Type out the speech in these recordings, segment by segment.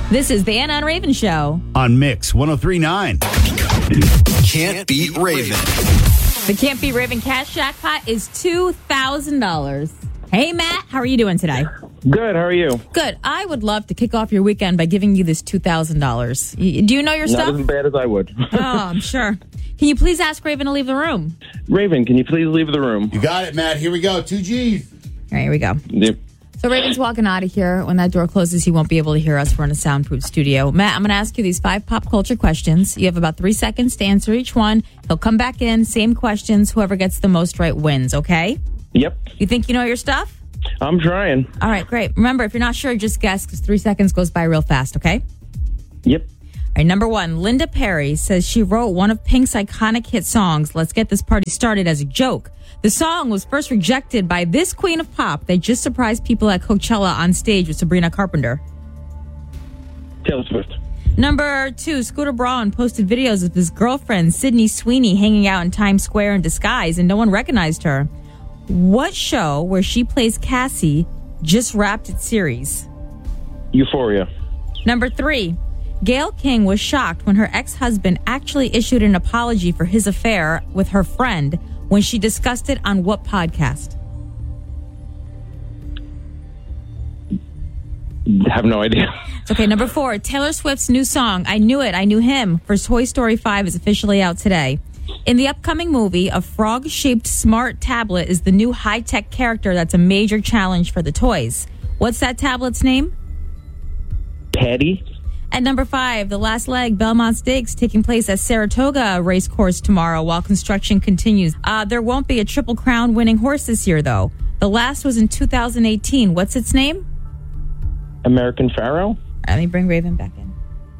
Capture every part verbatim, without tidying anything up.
This is the Anna and Raven Show on Mix one oh three point nine. Can't beat Raven. The Can't Beat Raven cash jackpot is two thousand dollars. Hey, Matt, how are you doing today? Good, how are you? Good. I would love to kick off your weekend by giving you this two thousand dollars. Do you know your Not stuff? as bad as I would. Oh, I'm sure. Can you please ask Raven to leave the room? Raven, can you please leave the room? You got it, Matt. Here we go. Two G's. All right, here we go. Yep. So Raven's walking out of here. When that door closes, he won't be able to hear us. We're in a soundproof studio. Matt, I'm going to ask you these five pop culture questions. You have about three seconds to answer each one. He'll come back in, same questions. Whoever gets the most right wins, okay? Yep. You think you know your stuff? I'm trying. All right, great. Remember, if you're not sure, just guess because three seconds goes by real fast, okay? Yep. All right, number one, Linda Perry says she wrote one of Pink's iconic hit songs, Let's Get This Party Started, as a joke. The song was first rejected by this queen of pop that just surprised people at Coachella on stage with Sabrina Carpenter. Taylor Swift. Number two, Scooter Braun posted videos of his girlfriend, Sydney Sweeney, hanging out in Times Square in disguise, and no one recognized her. What show where she plays Cassie just wrapped its series? Euphoria. Number three, Gayle King was shocked when her ex-husband actually issued an apology for his affair with her friend when she discussed it on what podcast? Have no idea. Okay, number four, Taylor Swift's new song, I Knew It, I Knew Him, for Toy Story five is officially out today. In the upcoming movie, a frog-shaped smart tablet is the new high-tech character that's a major challenge for the toys. What's that tablet's name? Patty. At number five, the last leg, Belmont Stakes, taking place at Saratoga Racecourse tomorrow while construction continues. Uh, there won't be a Triple Crown winning horse this year, though. The last was in two thousand eighteen. What's its name? American Pharaoh. Let me bring Raven back in.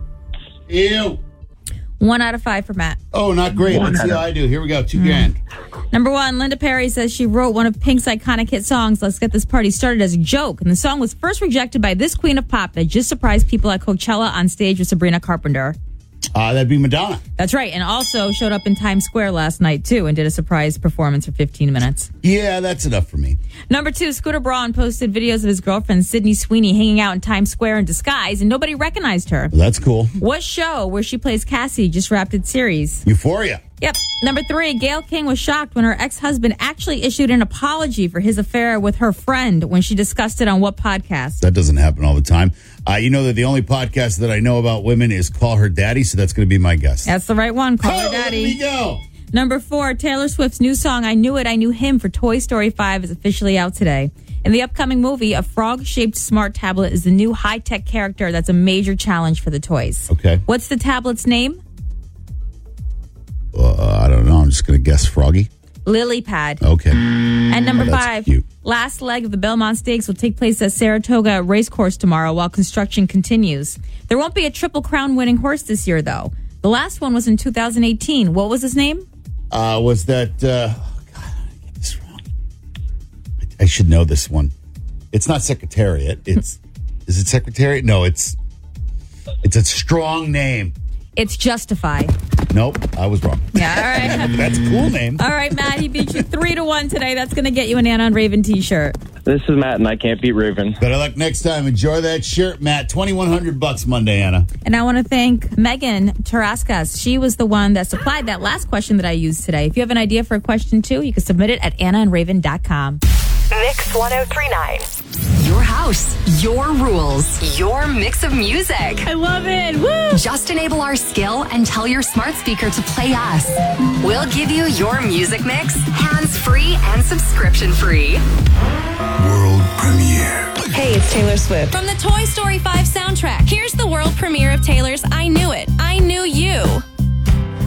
Ew. One out of five for Matt. Oh, not great. One Let's see out how of- I do. Here we go. Two grand. Number one, Linda Perry says she wrote one of Pink's iconic hit songs, Let's Get This Party Started, as a joke. And the song was first rejected by this queen of pop that just surprised people at Coachella on stage with Sabrina Carpenter. Uh, that'd be Madonna. That's right. And also showed up in Times Square last night, too, and did a surprise performance for fifteen minutes. Yeah, that's enough for me. Number two, Scooter Braun posted videos of his girlfriend, Sydney Sweeney, hanging out in Times Square in disguise, and nobody recognized her. Well, that's cool. What show where she plays Cassie just wrapped its series? Euphoria. Yep. Number three, Gayle King was shocked when her ex-husband actually issued an apology for his affair with her friend when she discussed it on what podcast? That doesn't happen all the time. Uh, you know that the only podcast that I know about women is Call Her Daddy, so that's going to be my guess. That's the right one. Call oh, her Let daddy. me go. Number four, Taylor Swift's new song, I Knew It, I Knew Him, for Toy Story five is officially out today. In the upcoming movie, a frog-shaped smart tablet is the new high-tech character that's a major challenge for the toys. Okay. What's the tablet's name? Uh, I don't know. I'm just going to guess Froggy. Lily Pad. Okay. And number Oh, that's five, cute. last leg of the Belmont Stakes will take place at Saratoga Racecourse tomorrow while construction continues. There won't be a Triple Crown winning horse this year, though. The last one was in two thousand eighteen. What was his name? Uh, was that... Uh, oh, God, I get this wrong. I, I should know this one. It's not Secretariat. It's... is it Secretariat? No, it's... It's a strong name. It's Justify. Nope, I was wrong. Yeah, all right. That's a cool name. All right, Matt, he beat you three to one today. That's going to get you an Anna and Raven t-shirt. This is Matt, and I can't beat Raven. Better luck next time. Enjoy that shirt, Matt. twenty-one hundred bucks Monday, Anna. And I want to thank Megan Tarascas. She was the one that supplied that last question that I used today. If you have an idea for a question, too, you can submit it at anna and raven dot com. Mix one oh three point nine. Your house, your rules, your mix of music. I love it. Woo! Just enable our skill and tell your smart speaker to play us. We'll give you your music mix, hands-free and subscription-free. World premiere. Hey, it's Taylor Swift. From the Toy Story five soundtrack, here's the world premiere of Taylor's I Knew It, I Knew You.